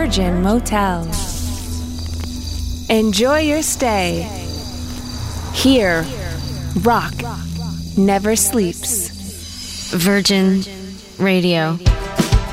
Virgin Motel. Enjoy your stay. Here, rock never sleeps. Virgin Radio.